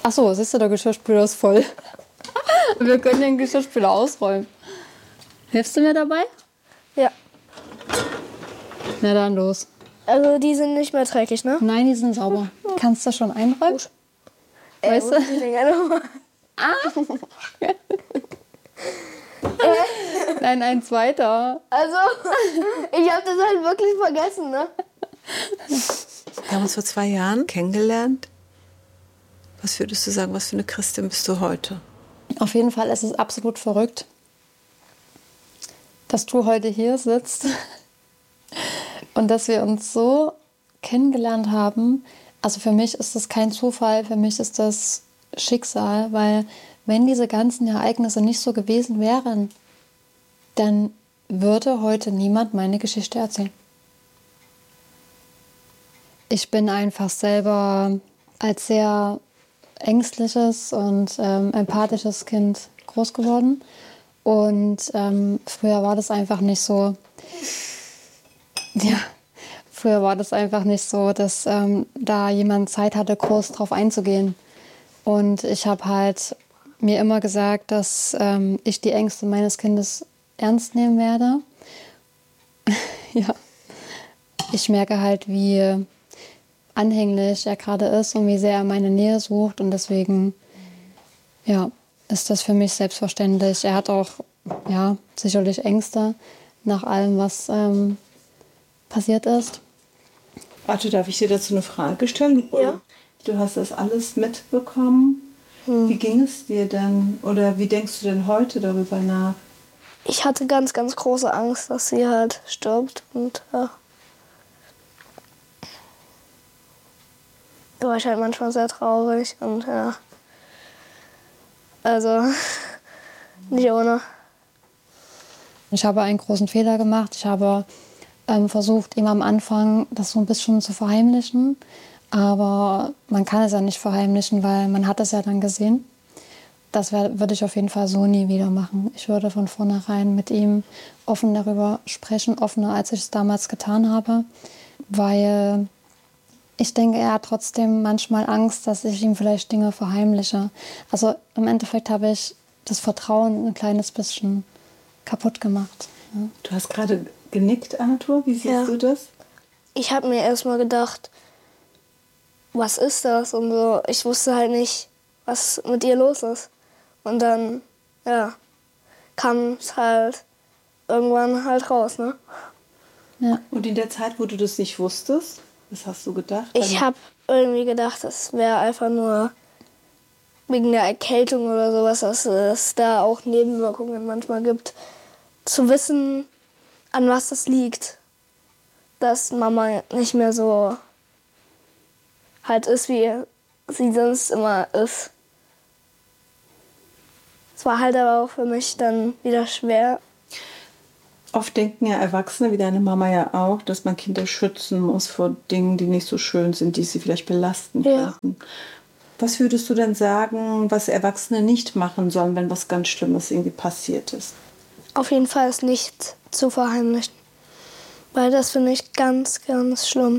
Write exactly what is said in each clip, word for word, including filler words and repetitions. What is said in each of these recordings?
Achso, siehst du, der Geschirrspüler ist voll. Wir können den Geschirrspüler ausräumen. Hilfst du mir dabei? Ja. Na dann los. Also die sind nicht mehr dreckig, ne? Nein, die sind sauber. Kannst du schon einräumen? Weißt du? Ah. Nein, ein zweiter. Also, ich habe das halt wirklich vergessen, ne? Wir haben uns vor zwei Jahren kennengelernt. Was würdest du sagen, was für eine Christin bist du heute? Auf jeden Fall ist es absolut verrückt, dass du heute hier sitzt und dass wir uns so kennengelernt haben. Also für mich ist das kein Zufall, für mich ist das Schicksal, weil wenn diese ganzen Ereignisse nicht so gewesen wären, dann würde heute niemand meine Geschichte erzählen. Ich bin einfach selber als sehr ängstliches und ähm, empathisches Kind groß geworden. Und ähm, früher war das einfach nicht so. Ja, früher war das einfach nicht so, dass ähm, da jemand Zeit hatte, groß drauf einzugehen. Und ich habe halt mir immer gesagt, dass ähm, ich die Ängste meines Kindes ernst nehmen werde. Ja, ich merke halt, wie anhänglich er gerade ist und wie sehr er meine Nähe sucht. Und deswegen, ja, ist das für mich selbstverständlich. Er hat auch, ja, sicherlich Ängste nach allem, was ähm, passiert ist. Warte, darf ich dir dazu eine Frage stellen? Ja. Du hast das alles mitbekommen. Hm. Wie ging es dir denn? Oder wie denkst du denn heute darüber nach? Ich hatte ganz, ganz große Angst, dass sie halt stirbt. Und ja. Da war ich halt manchmal sehr traurig. Und ja. Also, nicht ohne. Ich habe einen großen Fehler gemacht. Ich habe ähm, versucht, ihm am Anfang das so ein bisschen zu verheimlichen. Aber man kann es ja nicht verheimlichen, weil man hat es ja dann gesehen. Das wär, würde ich auf jeden Fall so nie wieder machen. Ich würde von vornherein mit ihm offen darüber sprechen, offener als ich es damals getan habe. Weil ich denke, er hat trotzdem manchmal Angst, dass ich ihm vielleicht Dinge verheimliche. Also im Endeffekt habe ich das Vertrauen ein kleines bisschen kaputt gemacht. Ja. Du hast gerade genickt, Arthur. Wie siehst Ja. du das? Ich habe mir erstmal gedacht, was ist das? Und so, ich wusste halt nicht, was mit ihr los ist. Und dann, ja, kam es halt irgendwann halt raus, ne? Ja. Und in der Zeit, wo du das nicht wusstest, was hast du gedacht? Ich habe irgendwie gedacht, das wäre einfach nur wegen der Erkältung oder sowas, dass es da auch Nebenwirkungen manchmal gibt. Zu wissen, an was das liegt, dass Mama nicht mehr so halt ist, wie sie sonst immer ist. Es war halt aber auch für mich dann wieder schwer. Oft denken ja Erwachsene, wie deine Mama ja auch, dass man Kinder schützen muss vor Dingen, die nicht so schön sind, die sie vielleicht belasten Ja. könnten. Was würdest du denn sagen, was Erwachsene nicht machen sollen, wenn was ganz Schlimmes irgendwie passiert ist? Auf jeden Fall ist nicht zu verheimlichen. Weil das finde ich ganz, ganz schlimm.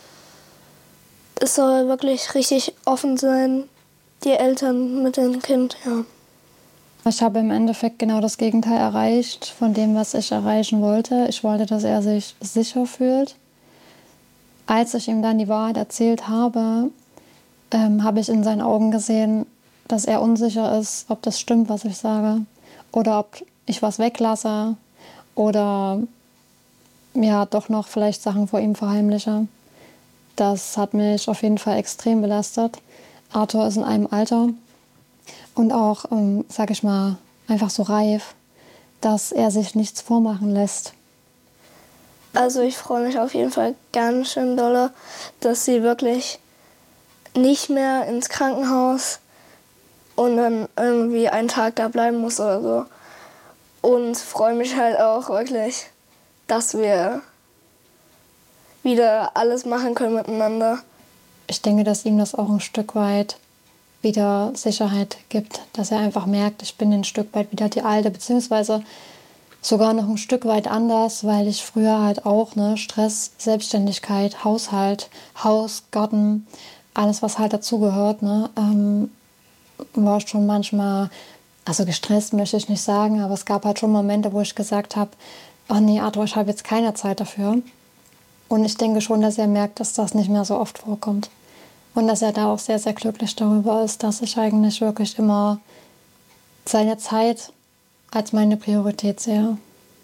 Es soll wirklich richtig offen sein, die Eltern mit dem Kind, ja. Ich habe im Endeffekt genau das Gegenteil erreicht von dem, was ich erreichen wollte. Ich wollte, dass er sich sicher fühlt. Als ich ihm dann die Wahrheit erzählt habe, ähm, habe ich in seinen Augen gesehen, dass er unsicher ist, ob das stimmt, was ich sage. Oder ob ich was weglasse. Oder ja, doch noch vielleicht Sachen vor ihm verheimliche. Das hat mich auf jeden Fall extrem belastet. Arthur ist in einem Alter und auch, ähm, sag ich mal, einfach so reif, dass er sich nichts vormachen lässt. Also ich freue mich auf jeden Fall ganz schön dolle, dass sie wirklich nicht mehr ins Krankenhaus und dann irgendwie einen Tag da bleiben muss oder so. Und freue mich halt auch wirklich, dass wir wieder alles machen können miteinander. Ich denke, dass ihm das auch ein Stück weit wieder Sicherheit gibt, dass er einfach merkt, ich bin ein Stück weit wieder die Alte, beziehungsweise sogar noch ein Stück weit anders, weil ich früher halt auch, ne, Stress, Selbstständigkeit, Haushalt, Haus, Garten, alles, was halt dazugehört, ne, ähm, war schon manchmal, also gestresst möchte ich nicht sagen, aber es gab halt schon Momente, wo ich gesagt habe, oh nee, Arthur, ich habe jetzt keine Zeit dafür. Und ich denke schon, dass er merkt, dass das nicht mehr so oft vorkommt. Und dass er da auch sehr, sehr glücklich darüber ist, dass ich eigentlich wirklich immer seine Zeit als meine Priorität sehe.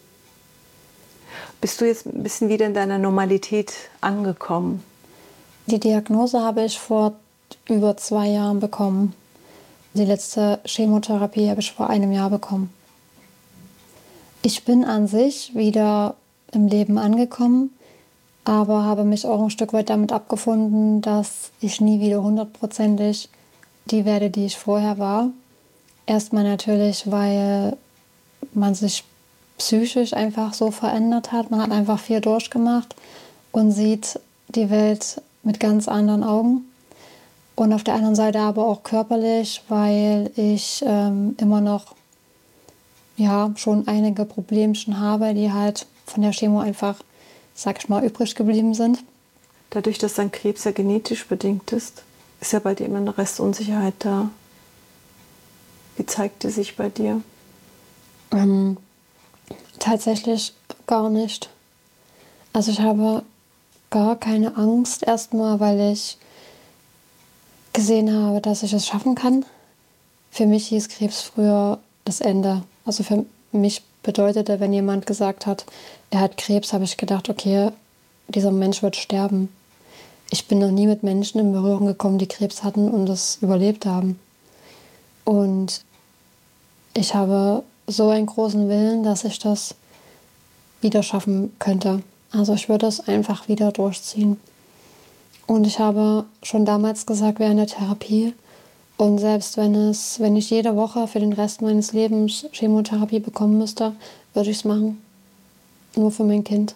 Bist du jetzt ein bisschen wieder in deiner Normalität angekommen? Die Diagnose habe ich vor über zwei Jahren bekommen. Die letzte Chemotherapie habe ich vor einem Jahr bekommen. Ich bin an sich wieder im Leben angekommen, aber habe mich auch ein Stück weit damit abgefunden, dass ich nie wieder hundertprozentig die werde, die ich vorher war. Erstmal natürlich, weil man sich psychisch einfach so verändert hat. Man hat einfach viel durchgemacht und sieht die Welt mit ganz anderen Augen. Und auf der anderen Seite aber auch körperlich, weil ich ähm, immer noch ja, schon einige Problemchen habe, die halt von der Chemo einfach, sag ich mal, übrig geblieben sind. Dadurch, dass dein Krebs ja genetisch bedingt ist, ist ja bei dir immer eine Restunsicherheit da. Wie zeigt die sich bei dir? Ähm, tatsächlich gar nicht. Also ich habe gar keine Angst erstmal, weil ich gesehen habe, dass ich es schaffen kann. Für mich hieß Krebs früher das Ende. Also für mich bedeutete, wenn jemand gesagt hat, er hat Krebs, habe ich gedacht, okay, dieser Mensch wird sterben. Ich bin noch nie mit Menschen in Berührung gekommen, die Krebs hatten und das überlebt haben. Und ich habe so einen großen Willen, dass ich das wieder schaffen könnte. Also ich würde es einfach wieder durchziehen. Und ich habe schon damals gesagt, während der Therapie, und selbst wenn es, wenn ich jede Woche für den Rest meines Lebens Chemotherapie bekommen müsste, würde ich es machen. Nur für mein Kind.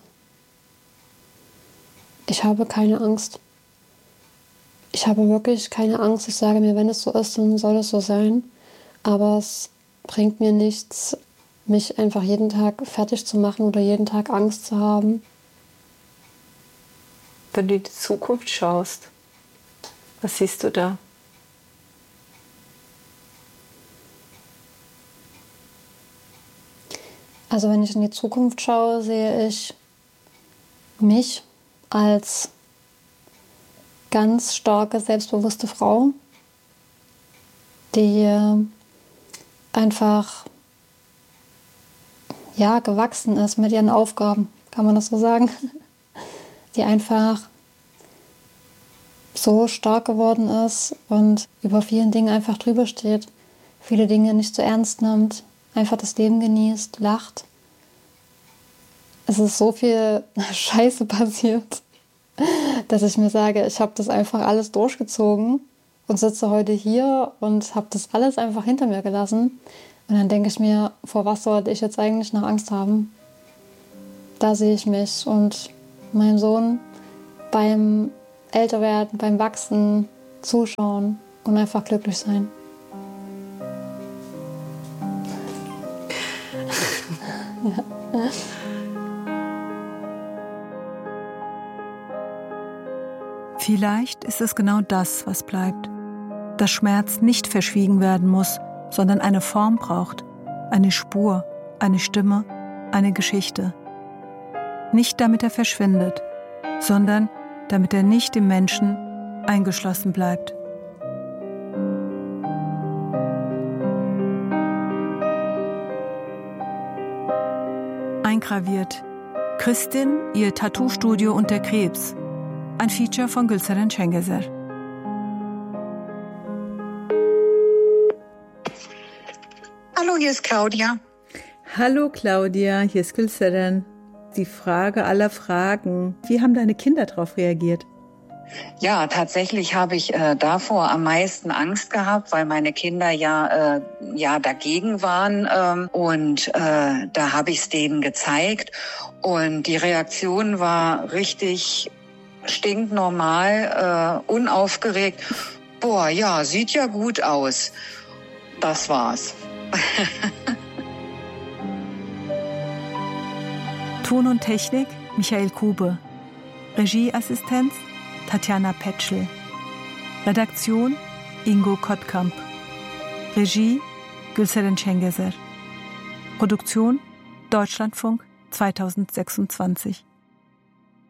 Ich habe keine Angst. Ich habe wirklich keine Angst. Ich sage mir, wenn es so ist, dann soll es so sein. Aber es bringt mir nichts, mich einfach jeden Tag fertig zu machen oder jeden Tag Angst zu haben. Wenn du in die Zukunft schaust, was siehst du da? Also wenn ich in die Zukunft schaue, sehe ich mich als ganz starke, selbstbewusste Frau, die einfach ja, gewachsen ist mit ihren Aufgaben, kann man das so sagen? Die einfach so stark geworden ist und über vielen Dingen einfach drüber steht, viele Dinge nicht so ernst nimmt, einfach das Leben genießt, lacht. Es ist so viel Scheiße passiert, dass ich mir sage, ich habe das einfach alles durchgezogen und sitze heute hier und habe das alles einfach hinter mir gelassen. Und dann denke ich mir, vor was sollte ich jetzt eigentlich noch Angst haben? Da sehe ich mich und meinem Sohn beim Älterwerden, beim Wachsen zuschauen und einfach glücklich sein. Ja. Vielleicht ist es genau das, was bleibt. Dass Schmerz nicht verschwiegen werden muss, sondern eine Form braucht, eine Spur, eine Stimme, eine Geschichte. Nicht damit er verschwindet, sondern damit er nicht im Menschen eingeschlossen bleibt. Eingraviert. Kristin, ihr Tattoo-Studio und der Krebs. Ein Feature von Gülseren Cengezer. Hallo, hier ist Claudia. Hallo Claudia, hier ist Gülseren. Die Frage aller Fragen. Wie haben deine Kinder darauf reagiert? Ja, tatsächlich habe ich äh, davor am meisten Angst gehabt, weil meine Kinder ja äh, ja dagegen waren ähm, und äh, da habe ich es denen gezeigt und die Reaktion war richtig stinknormal, äh, unaufgeregt. Boah, ja, sieht ja gut aus. Das war's. Ton und Technik Michael Kube. Regieassistenz Tatjana Petschel. Redaktion Ingo Kottkamp. Regie Gülseren Cengezer. Produktion Deutschlandfunk zweitausendsechsundzwanzig.